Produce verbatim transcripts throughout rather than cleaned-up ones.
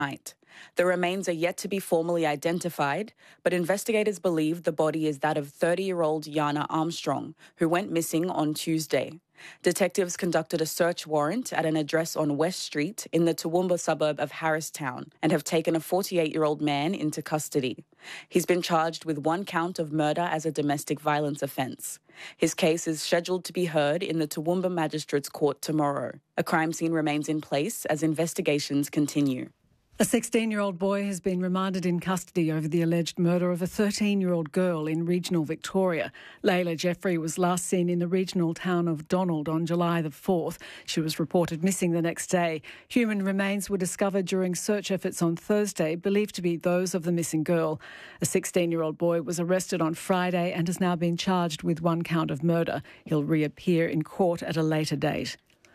night. The remains are yet to be formally identified, but investigators believe the body is that of thirty-year-old Yana Armstrong, who went missing on Tuesday. Detectives conducted a search warrant at an address on West Street in the Toowoomba suburb of Harristown and have taken a forty-eight-year-old man into custody. He's been charged with one count of murder as a domestic violence offence. His case is scheduled to be heard in the Toowoomba Magistrates Court tomorrow. A crime scene remains in place as investigations continue. A sixteen-year-old boy has been remanded in custody over the alleged murder of a thirteen-year-old girl in regional Victoria. Layla Jeffrey was last seen in the regional town of Donald on July the fourth. She was reported missing the next day. Human remains were discovered during search efforts on Thursday, believed to be those of the missing girl. A sixteen-year-old boy was arrested on Friday and has now been charged with one count of murder. He'll reappear in court at a later date.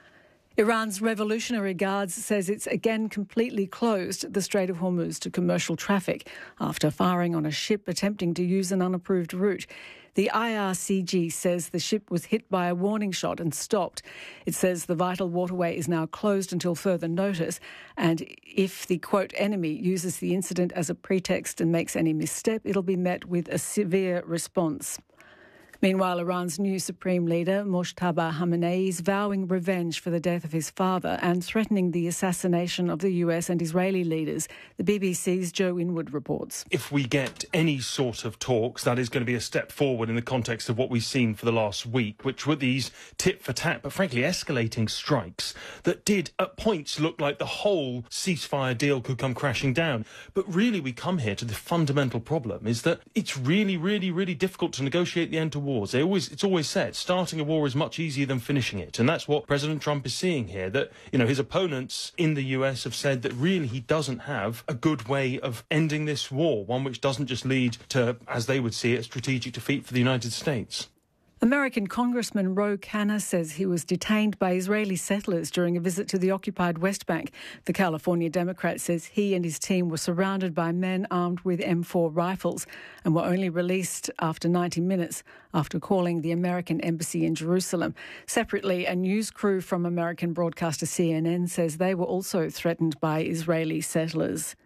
Iran's Revolutionary Guards says it's again completely closed the Strait of Hormuz to commercial traffic after firing on a ship attempting to use an unapproved route. The I R C G says the ship was hit by a warning shot and stopped. It says the vital waterway is now closed until further notice, and if the, quote, enemy uses the incident as a pretext and makes any misstep, it'll be met with a severe response. Meanwhile, Iran's new supreme leader, Mojtaba Khamenei, is vowing revenge for the death of his father and threatening the assassination of the U S and Israeli leaders. The B B C's Joe Inwood reports. If we get any sort of talks, that is going to be a step forward in the context of what we've seen for the last week, which were these tit-for-tat, but frankly escalating strikes that did at points look like the whole ceasefire deal could come crashing down. But really we come here to the fundamental problem is that it's really, really, really difficult to negotiate the end to wars. They always, it's always said, starting a war is much easier than finishing it. And that's what President Trump is seeing here, that, you know, his opponents in the U S have said that really he doesn't have a good way of ending this war, one which doesn't just lead to, as they would see it, strategic defeat for the United States. American Congressman Ro Khanna says he was detained by Israeli settlers during a visit to the occupied West Bank. The California Democrat says he and his team were surrounded by men armed with M four rifles and were only released after ninety minutes after calling the American embassy in Jerusalem. Separately, a news crew from American broadcaster C N N says they were also threatened by Israeli settlers.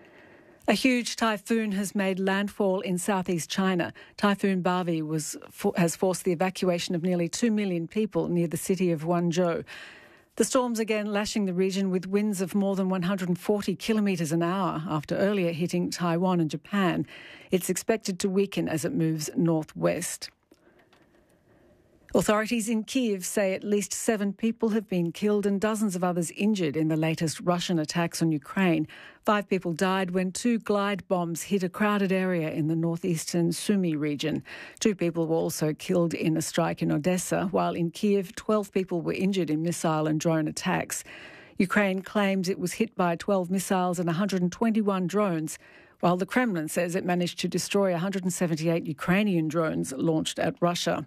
A huge typhoon has made landfall in southeast China. Typhoon Bavi was, has forced the evacuation of nearly two million people near the city of Guangzhou. The storm's again lashing the region with winds of more than one hundred forty kilometres an hour after earlier hitting Taiwan and Japan. It's expected to weaken as it moves northwest. Authorities in Kyiv say at least seven people have been killed and dozens of others injured in the latest Russian attacks on Ukraine. Five people died when two glide bombs hit a crowded area in the northeastern Sumy region. Two people were also killed in a strike in Odessa, while in Kyiv, twelve people were injured in missile and drone attacks. Ukraine claims it was hit by twelve missiles and one hundred twenty-one drones, while the Kremlin says it managed to destroy one hundred seventy-eight Ukrainian drones launched at Russia.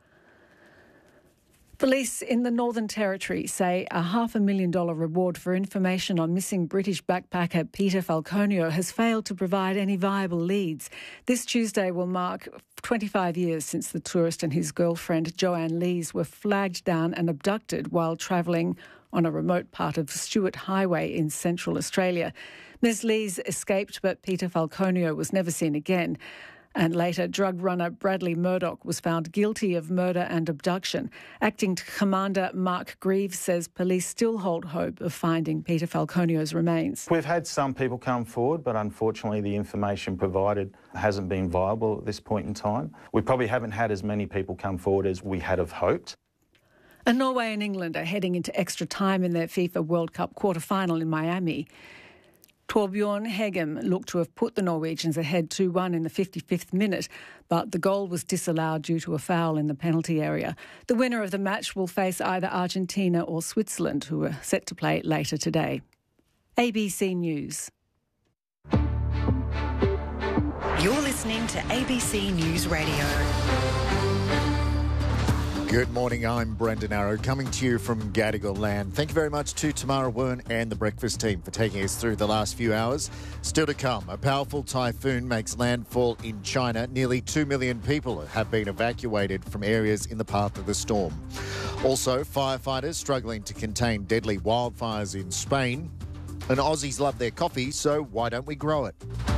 Police in the Northern Territory say a half a million dollar reward for information on missing British backpacker Peter Falconio has failed to provide any viable leads. This Tuesday will mark twenty-five years since the tourist and his girlfriend Joanne Lees were flagged down and abducted while travelling on a remote part of Stewart Highway in central Australia. Miz Lees escaped, but Peter Falconio was never seen again. And later, drug runner Bradley Murdoch was found guilty of murder and abduction. Acting Commander Mark Greaves says police still hold hope of finding Peter Falconio's remains. We've had some people come forward, but unfortunately the information provided hasn't been viable at this point in time. We probably haven't had as many people come forward as we had have hoped. And Norway and England are heading into extra time in their FIFA World Cup quarter-final in Miami. Torbjorn Hegem looked to have put the Norwegians ahead two one in the fifty-fifth minute, but the goal was disallowed due to a foul in the penalty area. The winner of the match will face either Argentina or Switzerland, who are set to play later today. A B C News. You're listening to A B C News Radio. Good morning, I'm Brendan Arrow, coming to you from Gadigal land. Thank you very much to Tamara Wern and the breakfast team for taking us through the last few hours. Still to come, a powerful typhoon makes landfall in China. Nearly two million people have been evacuated from areas in the path of the storm. Also, firefighters struggling to contain deadly wildfires in Spain. And Aussies love their coffee, so why don't we grow it?